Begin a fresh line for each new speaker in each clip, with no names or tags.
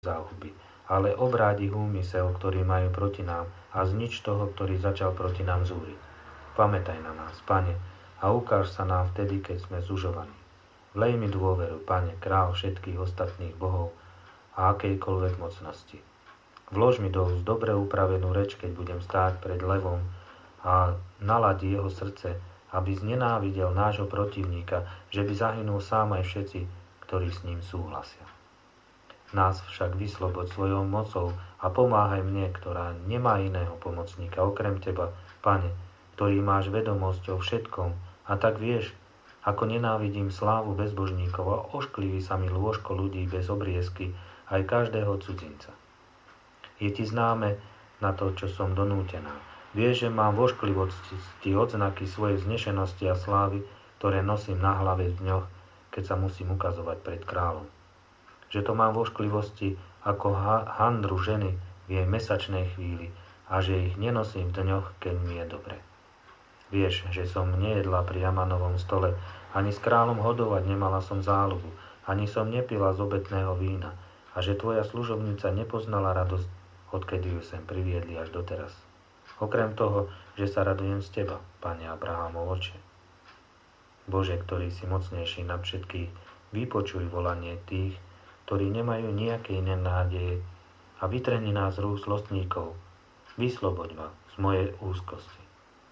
záhuby, ale obráť ich úmysel, ktorý majú proti nám a znič toho, ktorý začal proti nám zúriť. Pamätaj na nás, Pane, a ukáž sa nám vtedy, keď sme zužovaní. Vlej mi dôveru, Pane, král všetkých ostatných bohov a akejkoľvek mocnosti. Vlož mi do úst dobre upravenú reč, keď budem stáť pred levom a naladí jeho srdce, aby znenávidel nášho protivníka, že by zahynul sám aj všetci, ktorí s ním súhlasia. Nás však vysloboď svojou mocou a pomáhaj mne, ktorá nemá iného pomocníka okrem Teba, Pane, ktorý máš vedomosť o všetkom a tak vieš, ako nenávidím slávu bezbožníkov a oškliví sa mi lôžko ľudí bez obriezky, aj každého cudzinca. Je Ti známe na to, čo som donútená. Vieš, že mám v ošklivosti odznaky svojej vznešenosti a slávy, ktoré nosím na hlave v dňoch, keď sa musím ukazovať pred kráľom. Že to mám v ošklivosti ako handru ženy v jej mesačnej chvíli a že ich nenosím v dňoch, keď mi je dobre. Vieš, že som nejedla pri Amanovom stole, ani s kráľom hodovať nemala som záľubu, ani som nepila z obetného vína a že tvoja služobnica nepoznala radosť, odkedy ju sem priviedli až doteraz. Okrem toho, že sa radujem z Teba, Pane Abrahamov oče. Bože, ktorý si mocnejší nad všetkých, vypočuj volanie tých, ktorí nemajú nejaké iné nádeje a vytrhni nás z rúk zlostníkov. Vysloboď ma z mojej úzkosti.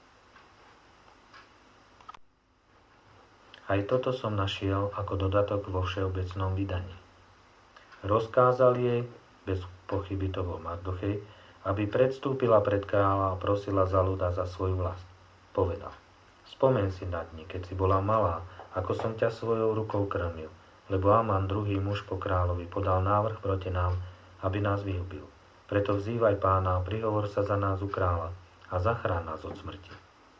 Aj toto som našiel ako dodatok vo všeobecnom vydaní. Rozkázal jej, bez pochyby to bol Mardochej, aby predstúpila pred kráľa a prosila za ľud a za svoju vlast. Povedal: Spomen si na dni, keď si bola malá, ako som ťa svojou rukou krmil, lebo Aman, druhý muž po kráľovi, podal návrh proti nám, aby nás vyhubil. Preto vzývaj Pána a prihovor sa za nás u kráľa a zachrán nás od smrti.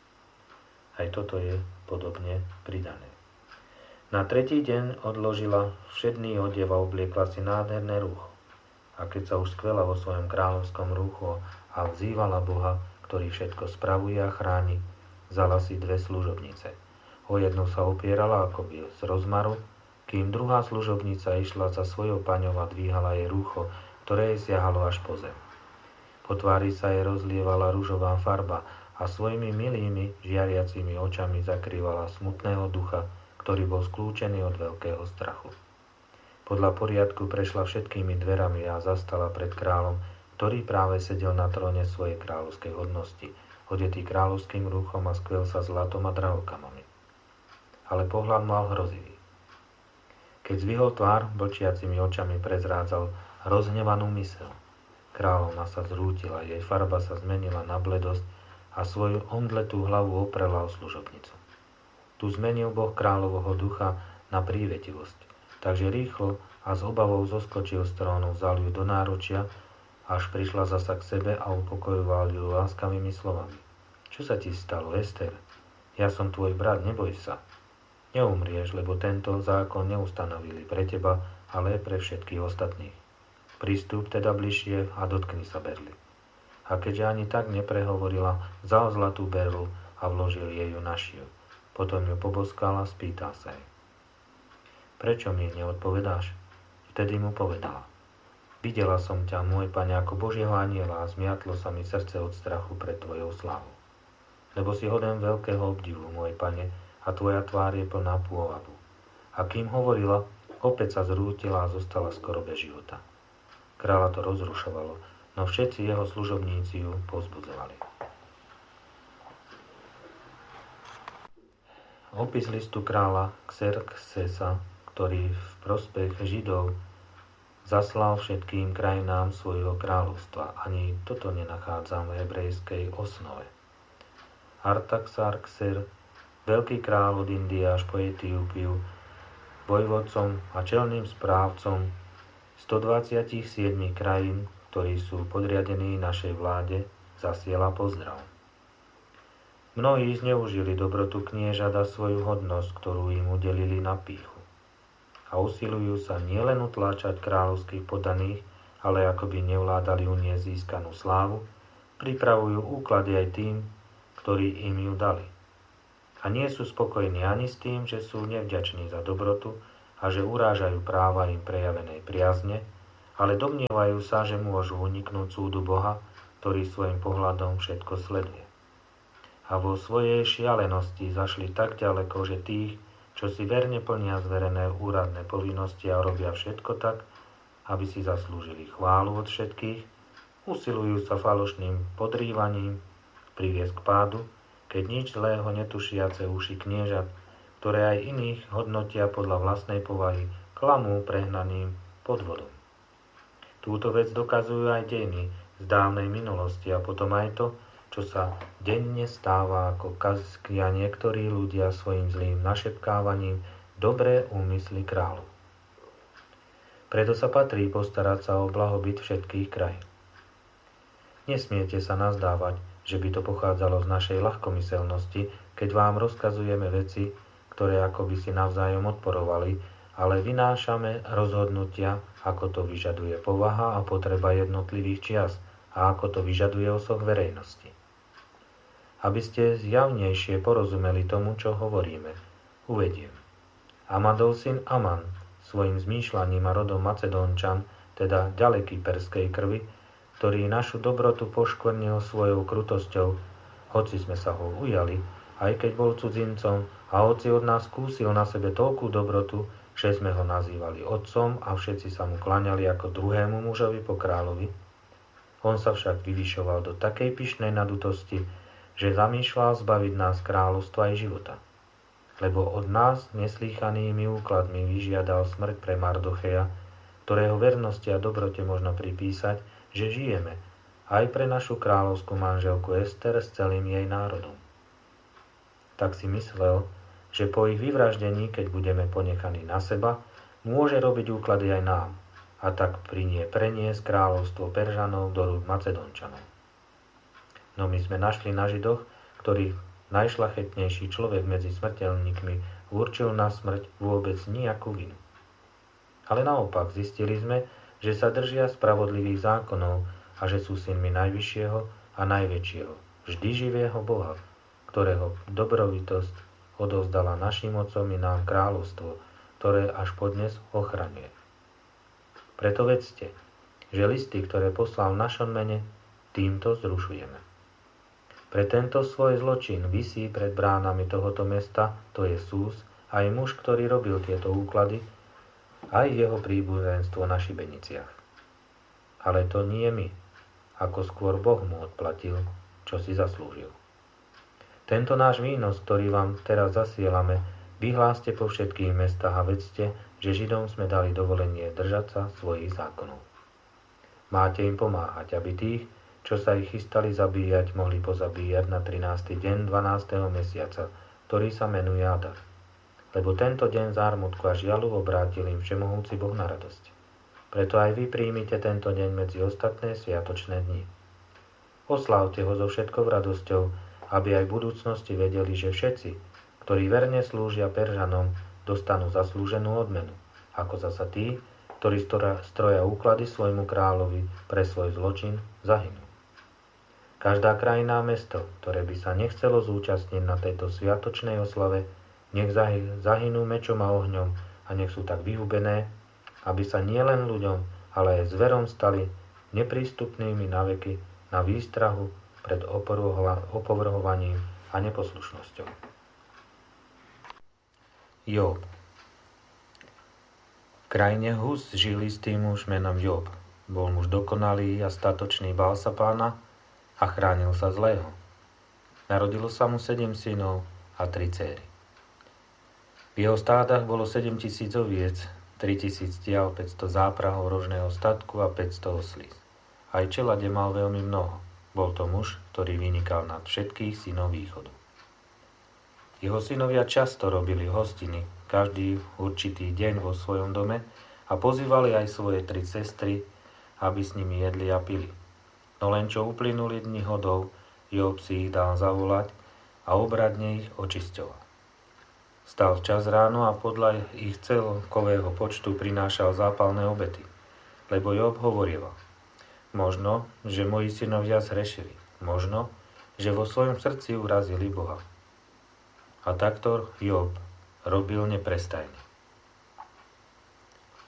Aj toto je podobne pridané. Na tretí deň odložila všedný odev a obliekla si nádherné rúcho. A keď sa už skvela vo svojom kráľovskom rúchu a vzývala Boha, ktorý všetko spravuje a chráni, vzala si 2 služobnice. O jednu sa opierala akoby z rozmaru, kým druhá služobnica išla za svojou paňou a dvíhala jej rúcho, ktoré jej siahalo až po zem. Po tvári sa jej rozlievala ružová farba a svojimi milými, žiariacimi očami zakrývala smutného ducha, ktorý bol skľúčený od veľkého strachu. Podľa poriadku prešla všetkými dverami a zastala pred kráľom, ktorý práve sedel na tróne svojej kráľovskej hodnosti, odetý kráľovským rúchom a skvel sa zlatom a drahokamami. Ale pohľad mal hrozivý. Keď zvihol tvár, blčiacimi očami prezrádzal rozhnevanú myseľ. Kráľovna sa zrútila, jej farba sa zmenila na bledosť a svoju omdletú hlavu oprela o služobnicu. Tu zmenil Boh kráľovho ducha na prívetivosť. Takže rýchlo a s obavou zoskočil z trónu, vzal ju do náručia, až prišla zasa k sebe a upokojoval ju láskavými slovami. Čo sa ti stalo, Ester? Ja som tvoj brat, neboj sa. Neumrieš, lebo tento zákon neustanovili pre teba, ale pre všetkých ostatných. Pristúp teda bližšie a dotkni sa berly. A keďže ani tak neprehovorila, vzal zlatú berlu a vložil jej ju na šiju. Potom ju poboskal a spýtal sa jej: Prečo mi neodpovedáš? Vtedy mu povedala: Videla som ťa, môj Pane, ako Božieho anjela a zmiatlo sa mi srdce od strachu pred tvojou slávou. Lebo si hoden veľkého obdivu, môj Pane, a tvoja tvár je plná pôvabu. A kým hovorila, opäť sa zrútila a zostala skoro bez života. Kráľa to rozrušovalo, no všetci jeho služobníci ju povzbudzovali. Opis listu kráľa Xerxesa, ktorý v prospech Židov zaslal všetkým krajinám svojho kráľovstva. Ani toto nenachádzam v hebrejskej osnove. Artaxerxes, veľký kráľ od Indie až po Etiópiu, vojvodcom a čelným správcom 127 krajín, ktorí sú podriadení našej vláde, zasiela pozdrav. Mnohí zneužili dobrotu kniežat a svoju hodnosť, ktorú im udelili na pýchu. A usilujú sa nielen utláčať kráľovských podaných, ale ako by nevládali uniesť získanú slávu, pripravujú úklady aj tým, ktorí im ju dali. A nie sú spokojní ani s tým, že sú nevďační za dobrotu a že urážajú práva im prejavenej priazne, ale domnievajú sa, že môžu uniknúť súdu Boha, ktorý svojim pohľadom všetko sleduje. A vo svojej šialenosti zašli tak ďaleko, že tých, čo si verne plnia zverené úradné povinnosti a robia všetko tak, aby si zaslúžili chválu od všetkých, usilujú sa falošným podrývaním priviesť k pádu, keď nič zlého netušiace uši kniežat, ktoré aj iných hodnotia podľa vlastnej povahy, klamú prehnaným podvodom. Túto vec dokazujú aj dejiny z dávnej minulosti a potom aj to, čo sa denne stáva, ako kazkia niektorí ľudia svojim zlým našepkávaním dobré úmysly kráľu. Preto sa patrí postarať sa o blahobyt všetkých krajín. Nesmiete sa nazdávať, že by to pochádzalo z našej ľahkomyselnosti, keď vám rozkazujeme veci, ktoré akoby si navzájom odporovali, ale vynášame rozhodnutia, ako to vyžaduje povaha a potreba jednotlivých čias a ako to vyžaduje osoch verejnosti. Aby ste zjavnejšie porozumeli tomu, čo hovoríme, uvediem. Amadov syn Aman svojim zmýšľaním a rodom Macedónčan, teda ďaleký perskej krvi, ktorý našu dobrotu poškvrnil svojou krutosťou, hoci sme sa ho ujali, aj keď bol cudzincom a hoci od nás skúsil na sebe toľkú dobrotu, že sme ho nazývali otcom a všetci sa mu klaňali ako druhému mužovi po kráľovi. On sa však vyvyšoval do takej pyšnej nadutosti, že zamýšľal zbaviť nás kráľovstva aj života. Lebo od nás neslýchanými úkladmi vyžiadal smrť pre Mardocheja, ktorého vernosti a dobrote možno pripísať, že žijeme, aj pre našu kráľovskú manželku Ester s celým jej národom. Tak si myslel, že po ich vyvraždení, keď budeme ponechaní na seba, môže robiť úklady aj nám, a tak preniesť kráľovstvo Peržanov do rúk Macedónčanov. No my sme našli na Židoch, ktorých najšľachetnejší človek medzi smrteľníkmi určil na smrť vôbec nejakú vinu. Ale naopak zistili sme, že sa držia spravodlivých zákonov a že sú synmi najvyššieho a najväčšieho, vždy živého Boha, ktorého dobrovitosť odovzdala našim otcom i nám kráľovstvo, ktoré až podnes ochraňuje. Preto vedzte, že listy, ktoré poslal v našom mene, týmto zrušujeme. Pre tento svoj zločin visí pred bránami tohoto mesta, to je Sús, aj muž, ktorý robil tieto úklady, aj jeho príbuzenstvo na šibeniciach. Ale to nie my, ako skôr Boh mu odplatil, čo si zaslúžil. Tento náš výnos, ktorý vám teraz zasielame, vyhláste po všetkých mestách a vedzte, že Židom sme dali dovolenie držať sa svojich zákonov. Máte im pomáhať, aby tých, čo sa ich chystali zabíjať, mohli pozabíjať na 13. deň 12. mesiaca, ktorý sa menuje Adar. Lebo tento deň zármutku a žialu obrátil im všemohúci Boh na radosť. Preto aj vy príjmite tento deň medzi ostatné sviatočné dni. Oslávte ho so všetkou radosťou, aby aj v budúcnosti vedeli, že všetci, ktorí verne slúžia Peržanom, dostanú zaslúženú odmenu, ako zasa tí, ktorí stroja úklady svojmu kráľovi pre svoj zločin, zahynú. Každá krajina a mesto, ktoré by sa nechcelo zúčastniť na tejto sviatočnej oslave, nech zahynú mečom a ohňom a nech sú tak vyhubené, aby sa nielen ľuďom, ale aj zverom stali neprístupnými na veky na výstrahu pred opovrhovaním a neposlušnosťou. Job. V krajine Hus žil istý muž menom Job. Bol muž dokonalý a statočný bál sa Pána a chránil sa zlého. Narodilo sa mu 7 synov a 3 céry. V jeho stádach bolo 7,000 oviec, 3,000 tiav, 500 záprahov rožného statku a 500 oslíc. Aj čelade mal veľmi mnoho. Bol to muž, ktorý vynikal nad všetkých synov východu. Jeho synovia často robili hostiny, každý určitý deň vo svojom dome a pozývali aj svoje 3 sestry, aby s nimi jedli a pili. No len čo uplynuli dni hodov, Job si ich dal zavolať a obradne ich očisťoval. Stal včas ráno a podľa ich celkového počtu prinášal zápalné obety, lebo Job hovorieval: možno, že moji synovia zhrešili, možno, že vo svojom srdci urazili Boha. A takto Job robil neprestajne.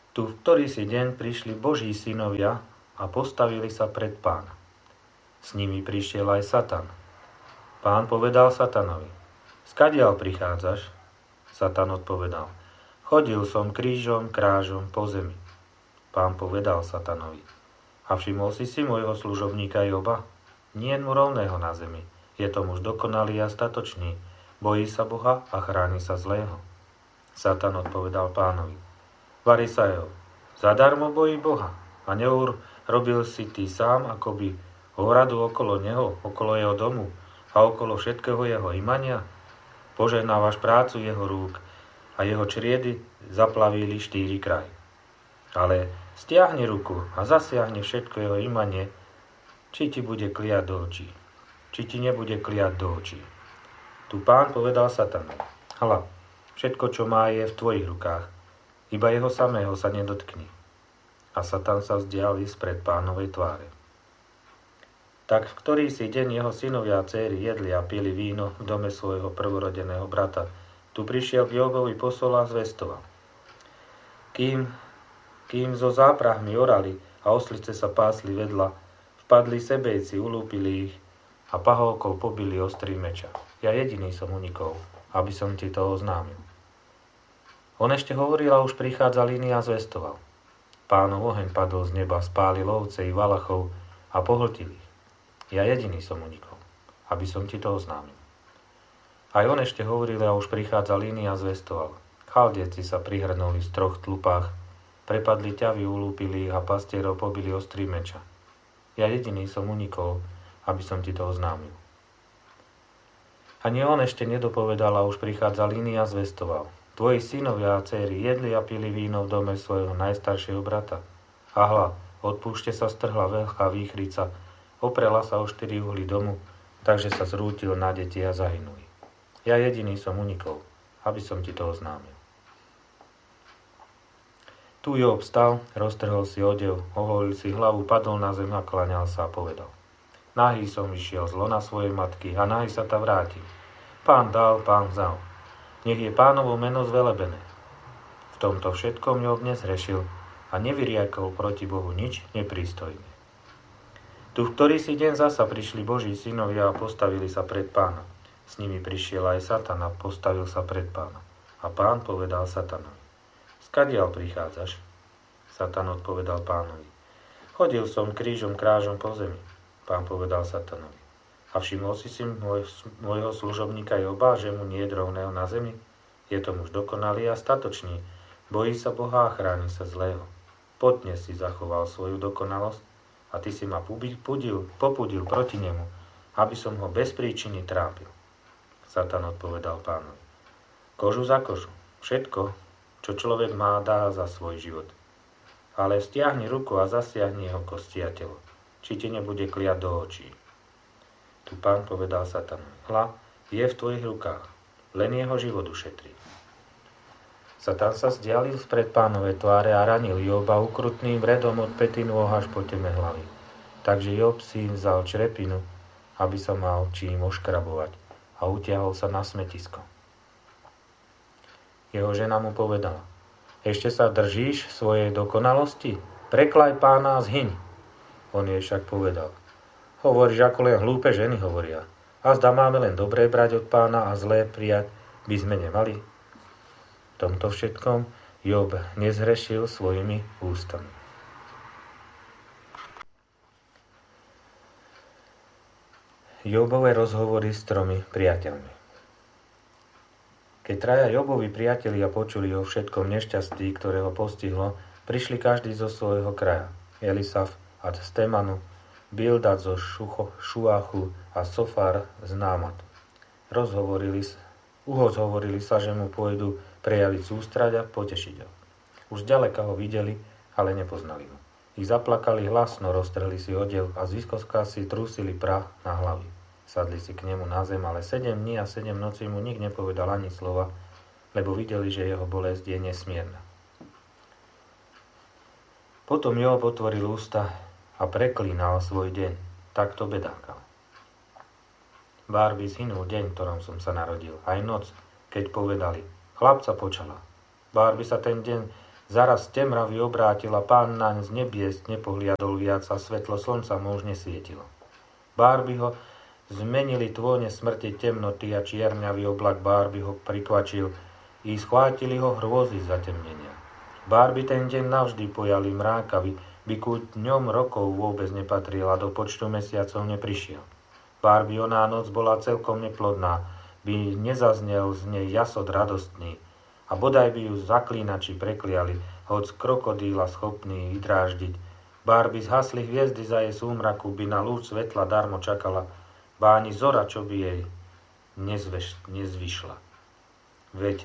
Tu v ktorý si deň prišli Boží synovia a postavili sa pred Pána. S nimi prišiel aj Satan. Pán povedal Satanovi: Skadiaľ prichádzaš? Satan odpovedal: Chodil som krížom, krážom po zemi. Pán povedal Satanovi: A všimol si môjho služobníka Joba? Nie mu rovného na zemi. Je to muž dokonalý a statočný. Bojí sa Boha a chráni sa zlého. Satan odpovedal Pánovi: Farizeov, zadarmo bojí Boha a neurobil si ty sám akoby hradu okolo neho, okolo jeho domu a okolo všetkého jeho imania? Požehnávaš prácu jeho rúk a jeho čriedy zaplavili 4 kraj. Ale stiahni ruku a zasiahni všetko jeho imanie, či ti bude kliať do očí, či ti nebude kliať do očí. Tu Pán povedal Satanovi: Hľa, všetko, čo má, je v tvojich rukách, iba jeho samého sa nedotkni. A Satan sa vzdialil spred Pánovej tváre. Tak v ktorý si deň jeho synovia a céry jedli a pili víno v dome svojho prvorodeného brata, tu prišiel k Jobovi posol a zvestoval: Kým so záprahmi orali a oslice sa pásli vedľa, vpadli sebejci, ulúpili ich a pahovkou pobili ostrým meča. Ja jediný som unikol, aby som ti to oznámil. On ešte hovoril a už prichádzal iný a zvestoval: Pánov oheň padol z neba, spálil ovce i valachov a pohltil ich. Ja jediný som unikol, aby som ti to oznámil. Aj on ešte hovoril a už prichádzal iný a zvestoval: Chaldejci sa prihrnuli v 3 tlupách, prepadli ťavy, ulúpili ich a pastierov pobili ostrým meča. Ja jediný som unikol, aby som ti to oznámil. Ani on ešte nedopovedal a už prichádzal iný a zvestoval: Tvoji synovia a céry jedli a pili víno v dome svojho najstaršieho brata. A hľa, od púšte sa strhla veľká výchrica, oprela sa o 4 uhly domu, takže sa zrútil na deti a zahynuli. Ja jediný som unikol, aby som ti to oznámil. Tu Job vstal, roztrhol si odev, oholil si hlavu, padol na zem a klaňal sa a povedal: Nahý som vyšiel z lona svojej matky a nahý sa ta vrátil. Pán dal, Pán vzal. Nech je Pánovo meno zvelebené. V tomto všetkom Job nezhrešil a nevyriekol proti Bohu nič neprístojné. Tu v ktorý si deň zasa prišli Boží synovia a postavili sa pred Pána. S nimi prišiel aj Satan a postavil sa pred Pána. A Pán povedal Satanovi: Skadiaľ prichádzaš? Satan odpovedal Pánovi: Chodil som krížom krážom po zemi. Pán povedal Satanovi: A všimol si môjho služobníka Joba, že mu nie je rovného na zemi? Je to muž dokonalý a statočný, bojí sa Boha a chráni sa zlého. Podne si zachoval svoju dokonalosť a ty si ma popudil proti nemu, aby som ho bez príčiny trápil. Satan odpovedal Pánovi: Kožu za kožu, všetko, čo človek má, dá za svoj život. Ale stiahni ruku a zasiahni jeho kosti a telo, či ti nebude kliať do očí. Tu Pán povedal Satanovi: Hľa, je v tvojich rukách, len jeho život ušetrí. Satan sa vzdialil spred Pánovej tváre a ranil Joba ukrutným vredom od päty nôh až po teme hlavy. Takže Job si vzal črepinu, aby sa mal čím oškrabovať, a utiahol sa na smetisko. Jeho žena mu povedala: Ešte sa držíš svojej dokonalosti? Preklaj Pána a zhyň. On jej však povedal: Hovoríš, ako len hlúpe ženy hovoria. A zdá máme len dobré brať od Pána a zlé prijať by sme nemali? V tomto všetkom Job nezhrešil svojimi ústami. Jobové rozhovory s 3 priateľmi. Keď 3 Jobovi priatelia počuli o všetkom nešťastí, ktoré ho postihlo, prišli každý zo svojho kraja. Elisaf a z Temanu, Bildad zo Šuachu a Sofar z Námatu. Uhozhovorili sa, že mu pôjdu prejaviť sústrať a potešiť ho. Už ďaleka ho videli, ale nepoznali ho. Ich zaplakali hlasno, roztrhli si odev a z výskoska si trúsili prach na hlavy. Sadli si k nemu na zem, ale 7 dní a 7 nocí mu nik nepovedal ani slova, lebo videli, že jeho bolesť je nesmierna. Potom Job otvoril ústa a preklínal svoj deň, takto bedákal. Bár by zhynul deň, v ktorom som sa narodil, aj noc, keď povedali: Chlapca počala. Bár by sa ten deň Zaraz temravy obrátila, pán naň z nebies nepohliadol viac a svetlo slnca mu už nesvietilo. Bárby ho zmenili tvône smrti, temnoty a čierňavý oblak bárby ho prikvačil i schvátili ho hrôzy zatemnenia. Bárby ten deň navždy pojali mrákavy, by ku dňom rokov vôbec nepatril a do počtu mesiacov neprišiel. Bárby oná noc bola celkom neplodná, by nezaznel z nej jasot radostný, a bodaj by ju zaklínači prekliali, hoď krokodíla schopný vydráždiť. Bárby zhasli hviezdy za jej súmraku, by na lúč svetla darmo čakala, ba ani zora, čo by jej nezvyšla. Veď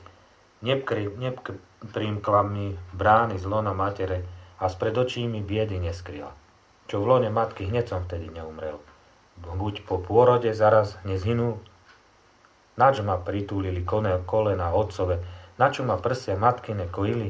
neprimkla mi brány z lona matere a spred očí mi biedy neskryla. Čo v lone matky hneď som vtedy neumrel. Buď po pôrode zaraz nezhynul. Nač ma pritúlili kolena otcove, načo ma prsia matkine kojili?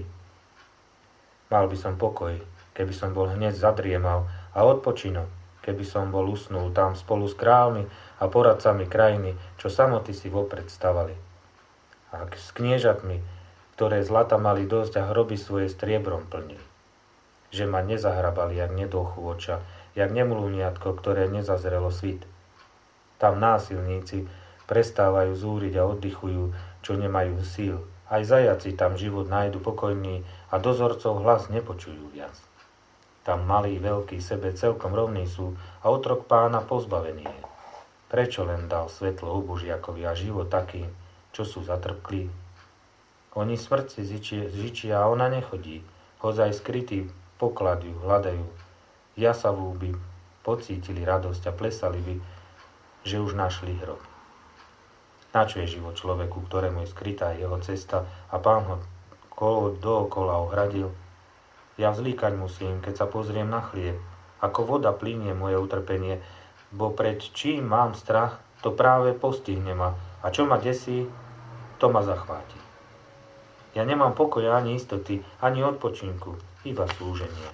Mal by som pokoj, keby som bol hneď zadriemal a odpočinok, keby som bol usnul tam spolu s kráľmi a poradcami krajiny, čo samoty si vopred stavali. A s kniežatmi, ktoré zlata mali dosť a hroby svoje striebrom plnili. Že ma nezahrabali, jak nedochu oča, jak nemlúniatko, ktoré nezazrelo svit. Tam násilníci prestávajú zúriť a oddychujú, čo nemajú síl. Aj zajaci tam život nájdu pokojný a dozorcov hlas nepočujú viac. Tam malí, veľkí, sebe celkom rovní sú a otrok pána pozbavený je. Prečo len dal svetlo obužiakovi a život takým, čo sú zatrpklí? Oni smrť si žičia a ona nechodí, hoď aj skrytý poklad ju hľadajú. Jasavú by pocítili radosť a plesali by, že už našli hrob. Na čo je život človeku, ktorému je skrytá jeho cesta a pán ho dookola ohradil? Ja vzlíkať musím, keď sa pozriem na chlieb, ako voda plynie moje utrpenie, bo pred čím mám strach, to práve postihne ma, a čo ma desí, to ma zachváti. Ja nemám pokoja ani istoty, ani odpočinku, iba slúženie.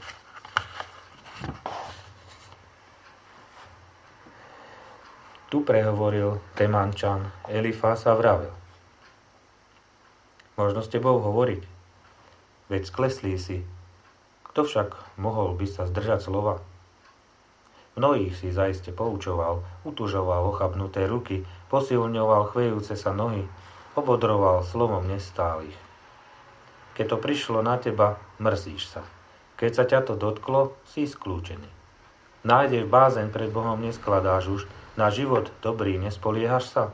Tu prehovoril Temančan Elifás a vravel. Možno s tebou hovoriť, veď skleslí si. Kto však mohol by sa zdržať slova? Mnohých si zaiste poučoval, utužoval ochabnuté ruky, posilňoval chvejúce sa nohy, obodroval slovom nestálych. Keď to prišlo na teba, mrzíš sa. Keď sa ťa to dotklo, si skľúčený. Nájdeš bázeň pred Bohom neskladáš už, na život dobrý nespoliehaš sa?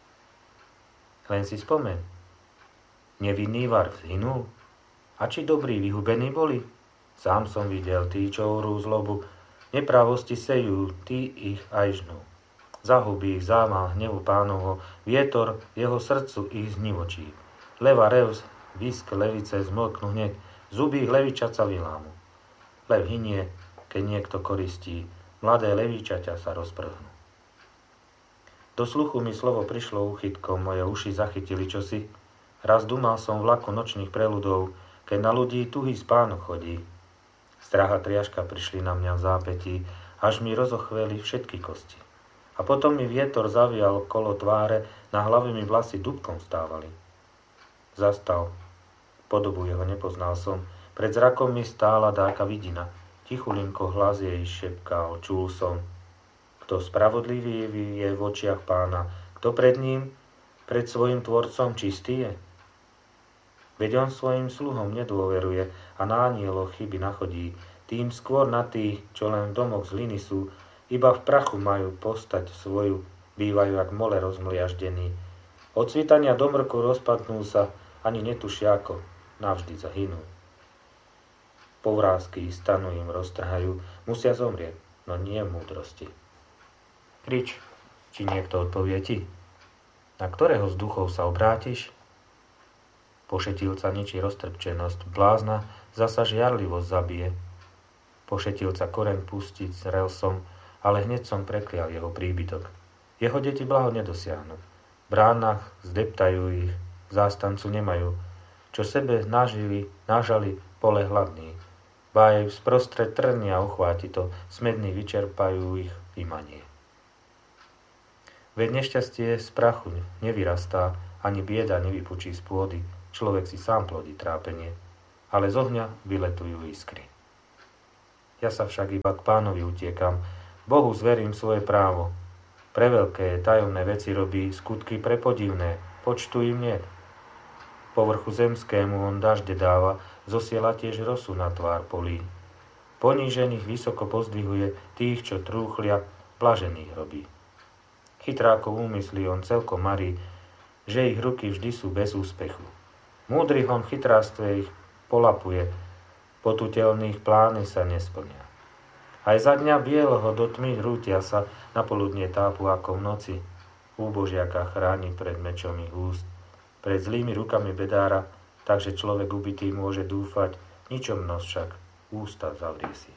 Len si spomeň. Nevinný var zhynul? A či dobrí vyhubení boli? Sám som videl, tí, čo orú zlobu, nepravosti sejú, tí ich aj žnú. Zahubí ich zámal hnevu pánovho, vietor jeho srdcu ich znivočí. Leva revz, visk levice zmlknú hneď, zuby ich levičaca vylámu. Lev hynie, keď niekto koristí, mladé levičaťa sa rozprhnú. Do sluchu mi slovo prišlo úchytkom, moje uši zachytili čosi. Raz dumal som vlaku nočných preľudov, keď na ľudí tuhý spánok chodí. Strach a triažka prišli na mňa v zápätí, až mi rozochveli všetky kosti. A potom mi vietor zavial kolo tváre, na hlave mi vlasy dúbkom stávali. Zastal, podobu jeho nepoznal som, pred zrakom mi stála dáka vidina, tichulinko hlas jej šepkal, čul som. Kto spravodlivý je v očiach pána, kto pred ním, pred svojim tvorcom čistý je? Veď on svojim sluhom nedôveruje a na anieloch chyby nachodí, tým skôr na tých, čo len v domoch z hliny sú, iba v prachu majú postať svoju, bývajú jak mole rozmliaždení. Od svitania do mrku rozpadnú sa, ani netušia ako, navždy zahynú. Povrázky stanu im roztrhajú, musia zomrieť, no nie múdrosti. Krič, či niekto odpovie ti. Na ktorého z duchov sa obrátiš? Pošetilca ničí roztrpčenosť, blázna zasa žiarlivosť zabije. Pošetilca koreň pustiť zrel som, ale hneď som preklial jeho príbytok. Jeho deti blaho nedosiahnu. V bránach zdeptajú ich, zástancu nemajú. Čo sebe nažali pole hladný. Báj sprostred trnia uchváti to, smední vyčerpajú ich imanie. Veď nešťastie z prachu nevyrastá, ani bieda nevypučí z pôdy, človek si sám plodí trápenie. ale z ohňa vyletujú iskry. Ja sa však iba k Pánovi utiekam, Bohu zverím svoje právo. Pre veľké tajomné veci robí, skutky prepodivné, počtu im niet. Povrchu zemskému on dažde dáva, zosiela tiež rosu na tvár polí. Ponížených vysoko pozdvihuje, tých, čo trúchlia, blažených robí. Chytrákov úmysly on celkom marí, že ich ruky vždy sú bez úspechu. Múdrych on v chytrástve ich polapuje, potutelných plány sa nesplnia. Aj za dňa bieleho do tmy rútia sa, na poludnie tápu ako v noci. Úbožiaka chráni pred mečom ich úst, pred zlými rukami bedára, takže človek ubitý môže dúfať, ničom nos však ústa zavrie si.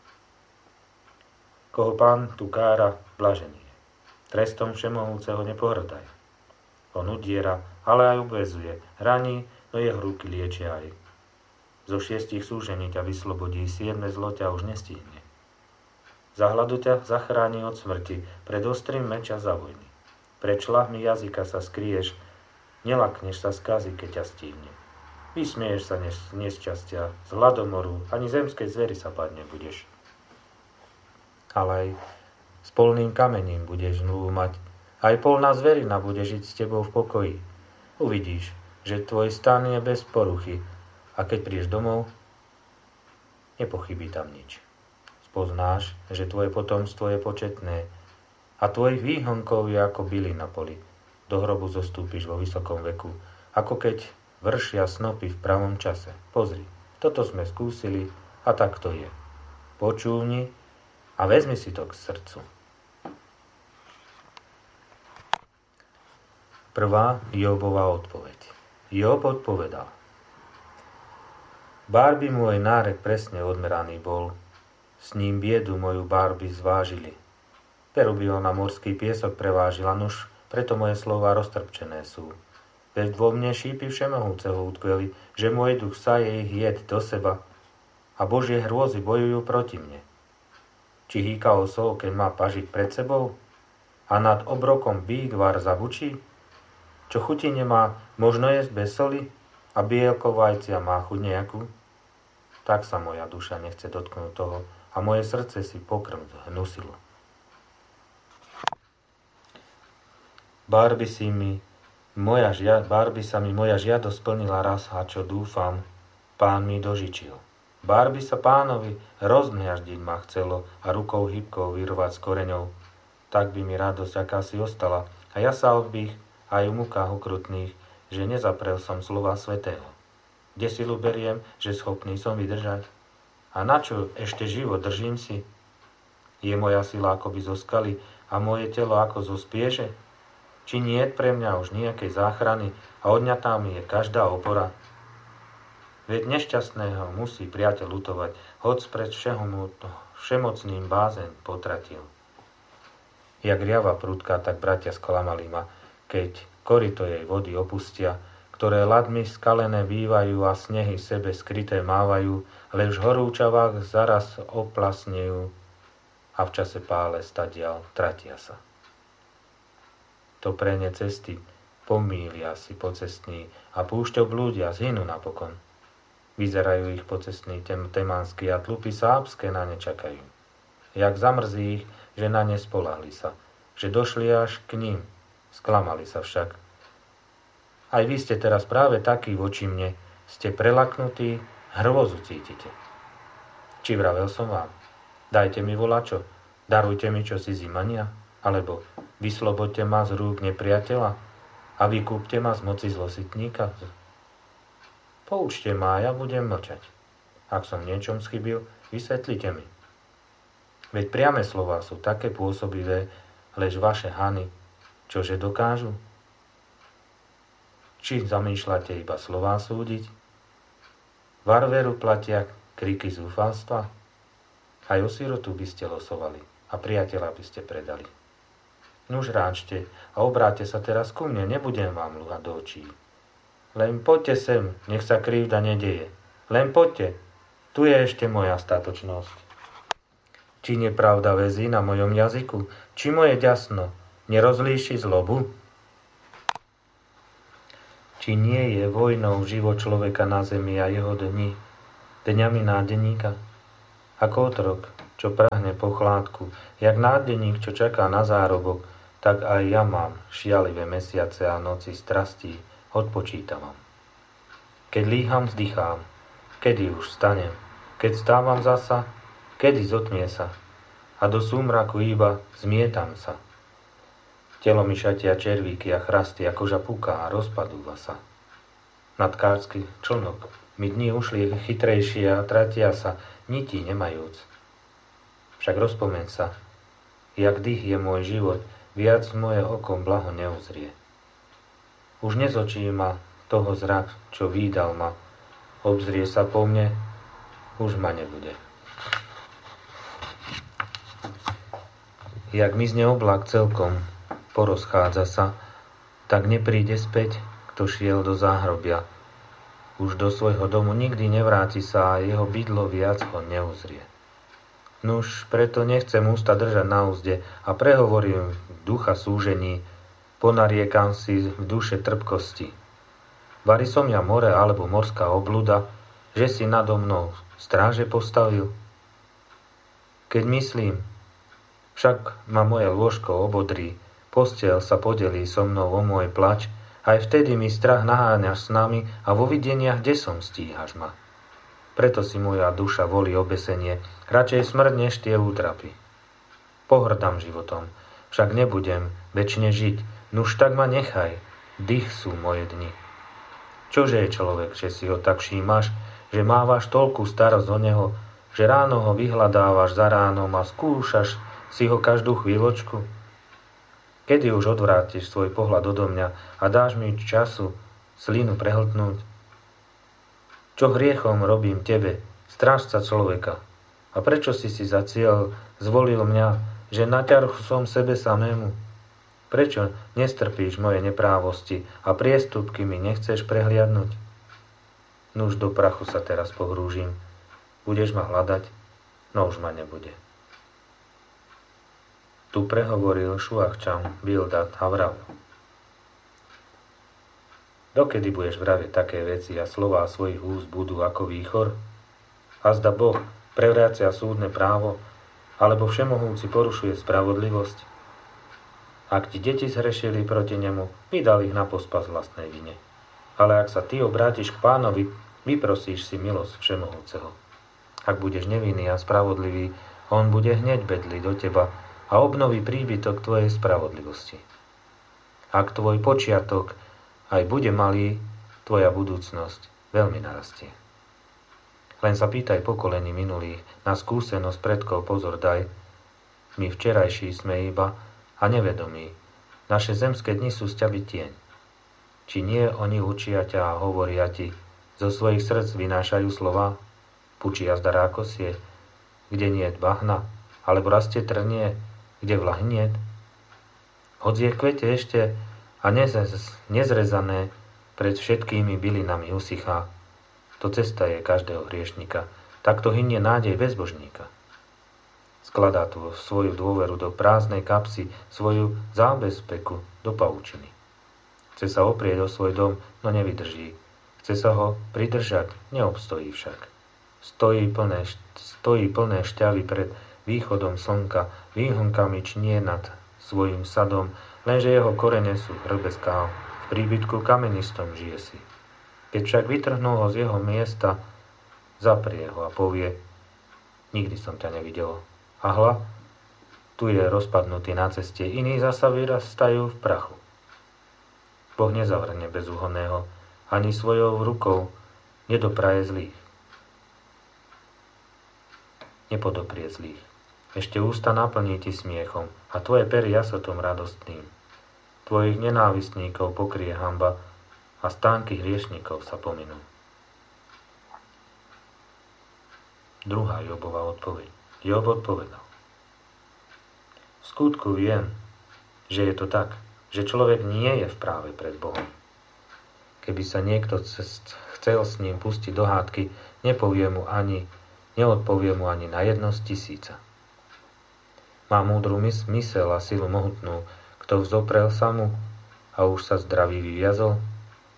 Koho Pán tu kára, blažený je. Trestom všemohúceho nepohrdaj. On udiera, ale aj obvezuje, raní, no jeho ruky liečia aj. Zo 6 súžení ťa vyslobodí, 7 zlo ťa už nestihne. Za hladu ťa zachráni od smrti, pred ostrým meča za vojny. Pred šľahmi jazyka sa skryješ, nelakneš sa skazy, keď ťa stihne. Vysmieješ sa z nešťastia, z hladomoru, ani zemskej zveri sa báť nebudeš. Ale aj s polným kamením budeš zmluvu mať, aj polná zverina bude žiť s tebou v pokoji. Uvidíš, že tvoj stan je bez poruchy, a keď prídeš domov, nepochybí tam nič. Poznáš, že tvoje potomstvo je početné a tvojich výhonkov je ako byli na poli. Do hrobu zostúpiš vo vysokom veku, ako keď vršia snopy v pravom čase. Pozri, toto sme skúsili a tak to je. Počúvni a vezmi si to k srdcu. Prvá Jobova odpoveď. Job odpovedal. Bárby môj nárek presne odmeraný bol, s ním biedu moju bárby zvážili. Peru by ho na morský piesok prevážila, nuž, preto moje slová roztrpčené sú. Veď vo mne šípy všemohúceho utkveli, že môj duch saje ich jed do seba a Božie hrôzy bojujú proti mne. Či hýka osol, keď má pažik pred sebou? A nad obrokom bík var zabučí? Čo chuti nemá, možno jesť bez soli? A bielko vajcia má chuť nejakú? Tak sa moja duša nechce dotknúť toho, a moje srdce si pokrm hnusilo. Bárby sa mi moja žiadosť splnila raz, a čo dúfam, Pán mi dožičil. Bárby sa Pánovi rozmiaždiť ma chcelo a rukou hybkou vyrvať s koreňou. Tak by mi radosť akási ostala a jasal bych aj v mukách ukrutných, že nezaprel som slova svätého. Kde silu beriem, že schopný som vydržať? A na čo ešte život držím si? Je moja sila akoby zo skaly a moje telo ako zo spieže? Či nie je pre mňa už nejakej záchrany a odňatá mi je každá opora? Veď nešťastného musí priateľ lutovať, hoc pred všemocným bázeň potratil. Jak riava prudká, tak bratia sklamali ma, keď koryto jej vody opustia, ktoré ladmi skalené bývajú a snehy sebe skryté mávajú, lež v horúčavách zaraz oplasnejú a v čase pále stadiaľ tratia sa. To pre ne cesty pomýlia si pocestní a púšťou blúdia zhynú napokon. Vyzerajú ich pocestní temanskí a tlupy sábské na ne čakajú. Jak zamrzí ich, že na ne spoľahli sa, že došli až k ním, sklamali sa však. Aj vy ste teraz práve takí voči mne, ste prelaknutí, hrôzu cítite. Či vravel som vám, dajte mi volačo, darujte mi čosi zimania, alebo vyslobodte ma z rúk nepriateľa a vykúpte ma z moci zlositníka. Poučte ma a ja budem mlčať. Ak som niečom schybil, vysvetlite mi. Veď priame slová sú také pôsobivé, lež vaše hany, čože dokážu? Či zamýšľate iba slová súdiť? Varveru platia kriky zúfalstva? Aj o sirotu by ste losovali a priateľa by ste predali. Nuž ráčte a obráte sa teraz ku mne, nebudem vám lúhať do očí. Len poďte sem, nech sa krivda nedeje. Len poďte, tu je ešte moja statočnosť. Či nepravda väzí na mojom jazyku, či moje ďasno nerozlíši zlobu? Či nie je vojnou život človeka na zemi a jeho dňami nádeníka? Ako otrok, čo prahne po chládku, jak nádeník, čo čaká na zárobok, tak aj ja mám šialivé mesiace a noci strastí, odpočítavam. Keď líham, vzdychám, kedy už vstanem, keď stávam zasa, kedy zotmie sa a do súmraku iba zmietam sa. Telo mi šatia červíky a chrasty a koža puká a rozpadúva sa. Na tkársky člnok mi dni ušli chytrejšie a tratia sa, nití nemajúc. Však rozpomeň sa, jak dých je môj život, viac moje okom blaho neuzrie. Už nezočí ma toho zrak, čo vídal ma, obzrie sa po mne, už ma nebude. Jak mizne oblak celkom, porozchádza sa, tak nepríde späť, kto šiel do záhrobia. Už do svojho domu nikdy nevráti sa a jeho bydlo viac ho neuzrie. Nuž, preto nechcem ústa držať na úzde a prehovorím ducha súžení, ponariekam si v duše trpkosti. Vari som ja more alebo morská obluda, že si nado mnou stráže postavil? Keď myslím, však ma moje lôžko obodrí, posteľ sa podelí so mnou o môj plač, aj vtedy mi strach naháňaš s nami a vo videniach desom stíhaš ma. Preto si moja duša volí obesenie, radšej smrť než tie útrapy. Pohrdám životom, však nebudem večne žiť, nuž tak ma nechaj, dých sú moje dni. Čože je človek, že si ho tak všímaš, že mávaš toľkú starosť o neho, že ráno ho vyhľadávaš za ránom a skúšaš si ho každú chvíľočku? Kedy už odvrátiš svoj pohľad odo mňa a dáš mi času slinu prehltnúť? Čo hriechom robím tebe, strážca človeka? A prečo si za cieľ zvolil mňa, že naťarchu som sebe samému? Prečo nestrpíš moje neprávosti a priestupky mi nechceš prehliadnúť? Nuž do prachu sa teraz pohrúžim. Budeš ma hľadať, no už ma nebude. Tu prehovoril Šuachčam Bildad a vravel. Dokedy budeš vraviť také veci a slová svojich úst budú ako výchor? Azda Boh prevrácia súdne právo, alebo všemohúci porušuje spravodlivosť? Ak ti deti zhrešili proti nemu, vydal ich na pospas vlastnej vine. Ale ak sa ty obrátiš k Pánovi, vyprosíš si milosť všemohúceho. Ak budeš nevinný a spravodlivý, on bude hneď bedliť do teba a obnoví príbytok tvojej spravodlivosti. Ak tvoj počiatok aj bude malý, tvoja budúcnosť veľmi narastie. Len sa pýtaj pokolení minulých, na skúsenosť predkov pozor daj. My včerajší sme iba a nevedomí. Naše zemské dni sú sťavy tieň. Či nie oni učia ťa a hovoria ti, zo svojich srdc vynášajú slova, pučí jazda rákosie, kde niet bahna, alebo rastie trnie, kde vlahy niet. Hoď je v kvete ešte a nezrezané pred všetkými bylinami usychá. To cesta je každého hriešnika, takto hynie nádej bezbožníka. Skladá tu svoju dôveru do prázdnej kapsy, svoju zábezpeku do pavučiny. Chce sa oprieť o svoj dom, no nevydrží. Chce sa ho pridržať, neobstojí však. Stojí plné šťavy pred východom slnka, výhonkami čnie nad svojim sadom, lenže jeho korene sú hrbe skál. V príbytku kamenistom žije si. Keď však vytrhnú ho z jeho miesta, zaprie ho a povie, nikdy som ťa nevidel. A hľa, tu je rozpadnutý na ceste, iní zasa vyrastajú v prachu. Boh nezavrne bezúhonného, ani svojou rukou nedopraje zlých. Nepodoprie zlých. Ešte ústa naplní ti smiechom a tvoje pery jasotom radostným. Tvojich nenávistníkov pokrie hanba a stánky hriešnikov sa pominú. Druhá Jobova odpoveď. Job odpovedal. V skutku viem, že je to tak, že človek nie je v práve pred Bohom. Keby sa niekto chcel s ním pustiť do hádky, neodpovie mu ani na 1 z 1000. Má múdru mysel a silu mohutnú, kto vzoprel sa mu a už sa zdravý vyviazol.